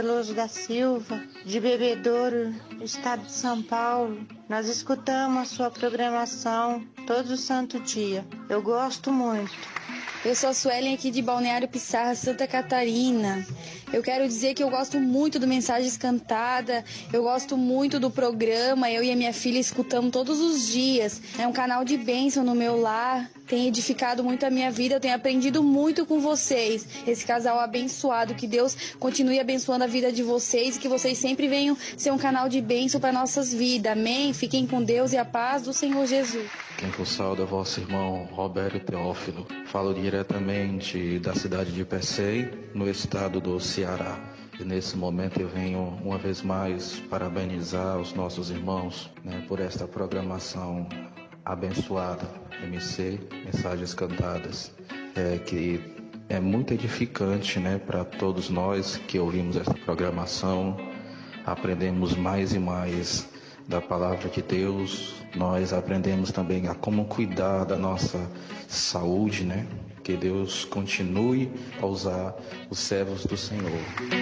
Veloso da Silva, de Bebedouro, estado de São Paulo. Nós escutamos a sua programação todo santo dia. Eu gosto muito. Eu sou a Suelen aqui de Balneário Pissarra, Santa Catarina. Eu quero dizer que eu gosto muito do Mensagens Cantada, eu gosto muito do programa, eu e a minha filha escutamos todos os dias. É um canal de bênção no meu lar, tem edificado muito a minha vida, eu tenho aprendido muito com vocês. Esse casal abençoado, que Deus continue abençoando a vida de vocês e que vocês sempre venham ser um canal de bênção para nossas vidas. Amém? Fiquem com Deus e a paz do Senhor Jesus. Quem vos sauda é vosso irmão Roberto Teófilo. Falo diretamente da cidade de Pecém, no estado do Ceará. E nesse momento eu venho uma vez mais parabenizar os nossos irmãos, por esta programação abençoada, MC, Mensagens Cantadas, que é muito edificante, para todos nós que ouvimos essa programação. Aprendemos mais e mais da palavra de Deus. Nós aprendemos também a como cuidar da nossa saúde, Que Deus continue a usar os servos do Senhor.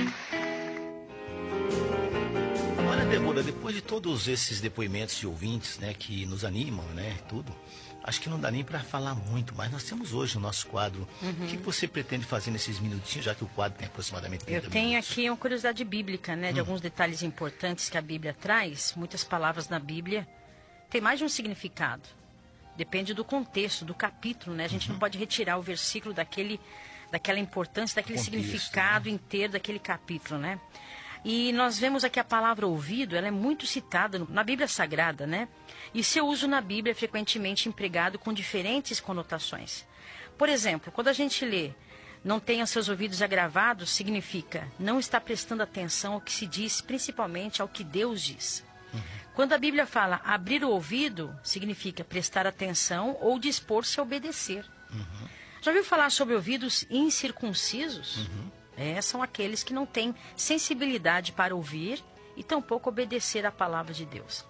Olha, Débora, depois de todos esses depoimentos de ouvintes, que nos animam, tudo, acho que não dá nem para falar muito, mas nós temos hoje o nosso quadro. O que você pretende fazer nesses minutinhos, já que o quadro tem aproximadamente 30 Eu tenho minutos? aqui uma curiosidade bíblica, de alguns detalhes importantes que a Bíblia traz. Muitas palavras na Bíblia têm mais de um significado. Depende do contexto, do capítulo, A gente não pode retirar o versículo daquela importância, daquele significado inteiro daquele capítulo, E nós vemos aqui a palavra ouvido, ela é muito citada na Bíblia Sagrada, E seu uso na Bíblia é frequentemente empregado com diferentes conotações. Por exemplo, quando a gente lê, não tenha seus ouvidos agravados, significa não está prestando atenção ao que se diz, principalmente ao que Deus diz. Quando a Bíblia fala abrir o ouvido, significa prestar atenção ou dispor-se a obedecer. Já ouviu falar sobre ouvidos incircuncisos? São aqueles que não têm sensibilidade para ouvir e tampouco obedecer à palavra de Deus.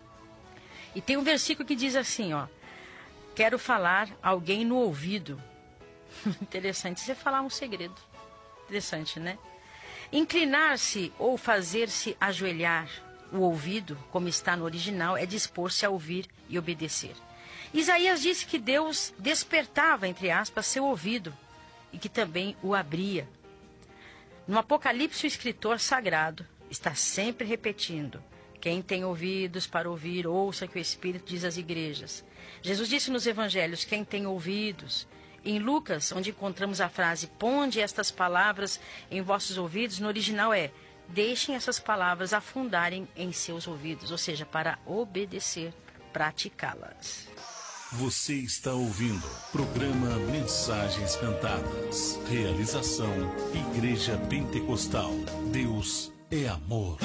E tem um versículo que diz assim, quero falar alguém no ouvido. Interessante, você falar um segredo. Interessante, Inclinar-se ou fazer-se ajoelhar. O ouvido, como está no original, é dispor-se a ouvir e obedecer. Isaías disse que Deus despertava, entre aspas, seu ouvido e que também o abria. No Apocalipse, o escritor sagrado está sempre repetindo: quem tem ouvidos para ouvir, ouça que o Espírito diz às igrejas. Jesus disse nos evangelhos: quem tem ouvidos. Em Lucas, onde encontramos a frase: ponde estas palavras em vossos ouvidos, no original deixem essas palavras afundarem em seus ouvidos, ou seja, para obedecer, praticá-las. Você está ouvindo programa Mensagens Cantadas. Realização Igreja Pentecostal. Deus é amor.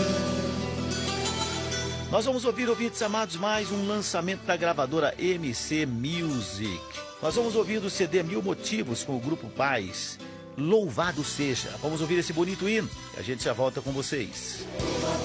Nós vamos ouvir, ouvintes amados, mais um lançamento da gravadora MC Music. Nós vamos ouvir do CD Mil Motivos com o Grupo Paz. Louvado seja. Vamos ouvir esse bonito hino e a gente já volta com vocês.